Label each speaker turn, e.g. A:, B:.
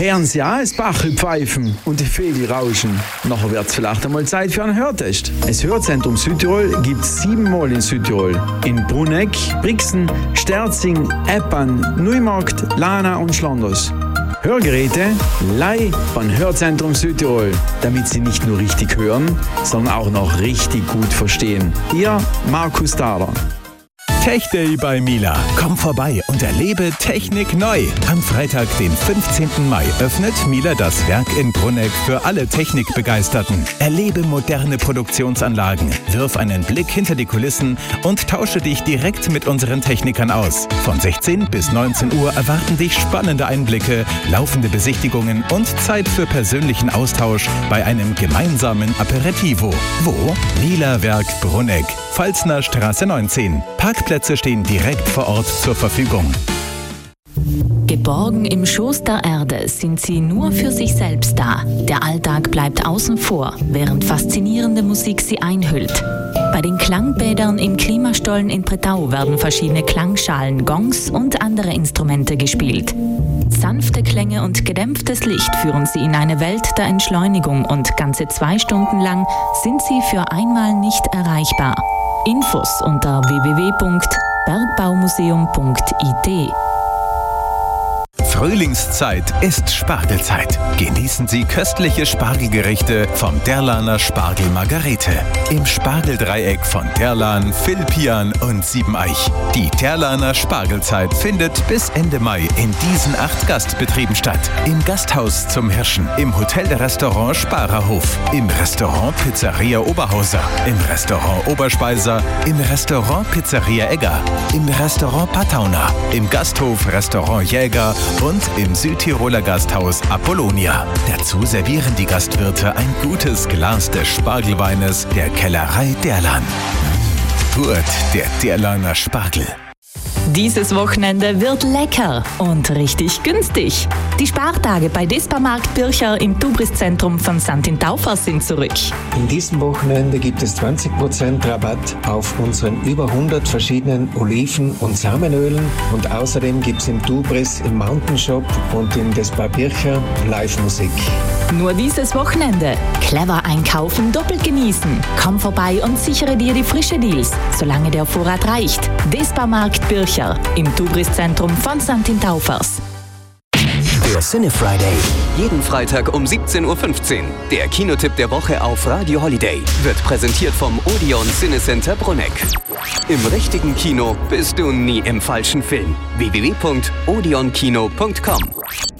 A: Hören Sie auch das Bachl pfeifen und die Vögel rauschen. Nachher wird es vielleicht einmal Zeit für einen Hörtest. Das Hörzentrum Südtirol gibt es 7-mal in Südtirol. In Bruneck, Brixen, Sterzing, Eppan, Neumarkt, Lana und Schlanders. Hörgeräte leih von Hörzentrum Südtirol, damit Sie nicht nur richtig hören, sondern auch noch richtig gut verstehen. Ihr Markus Dahler.
B: Tech Day bei Miele. Komm vorbei und erlebe Technik neu. Am Freitag, den 15. Mai, öffnet Miele das Werk in Bruneck für alle Technikbegeisterten. Erlebe moderne Produktionsanlagen, wirf einen Blick hinter die Kulissen und tausche dich direkt mit unseren Technikern aus. Von 16 bis 19 Uhr erwarten dich spannende Einblicke, laufende Besichtigungen und Zeit für persönlichen Austausch bei einem gemeinsamen Aperitivo. Wo? Miele Werk Bruneck, Pfalzner Straße 19. Parkplätze stehen direkt vor Ort zur Verfügung.
C: Geborgen im Schoß der Erde sind sie nur für sich selbst da. Der Alltag bleibt außen vor, während faszinierende Musik sie einhüllt. Bei den Klangbädern im Klimastollen in Bretau werden verschiedene Klangschalen, Gongs und andere Instrumente gespielt. Sanfte Klänge und gedämpftes Licht führen sie in eine Welt der Entschleunigung und ganze 2 Stunden lang sind sie für einmal nicht erreichbar. Infos unter www.bergbaumuseum.it.
B: Frühlingszeit ist Spargelzeit. Genießen Sie köstliche Spargelgerichte vom Derlaner Spargel Margarete. Im Spargeldreieck von Derlan, Vilpian und Siebeneich. Die Derlaner Spargelzeit findet bis Ende Mai in diesen 8 Gastbetrieben statt. Im Gasthaus zum Hirschen, im Hotel-Restaurant Sparerhof, im Restaurant Pizzeria Oberhauser, im Restaurant Oberspeiser, im Restaurant Pizzeria Egger, im Restaurant Patauna, im Gasthof Restaurant Jäger und im Südtiroler Gasthaus Apollonia. Dazu servieren die Gastwirte ein gutes Glas des Spargelweines der Kellerei Derlan. Gut, der Derlaner Spargel.
C: Dieses Wochenende wird lecker und richtig günstig. Die Spartage bei Disparmarkt Bircher im Tubriszentrum von Santin-Taufers sind zurück.
D: In diesem Wochenende gibt es 20% Rabatt auf unseren über 100 verschiedenen Oliven- und Samenölen und außerdem gibt es im Tubris, im Mountain Shop und in Dispar Bircher Live-Musik.
C: Nur dieses Wochenende. Clever einkaufen, doppelt genießen. Komm vorbei und sichere dir die frische Deals, solange der Vorrat reicht. Disparmarkt Bircher im Tubriszentrum von Santin-Taufers.
E: Der Cine Friday. Jeden Freitag um 17.15 Uhr. Der Kinotipp der Woche auf Radio Holiday wird präsentiert vom Odeon Cinecenter Bruneck. Im richtigen Kino bist du nie im falschen Film. www.odeonkino.com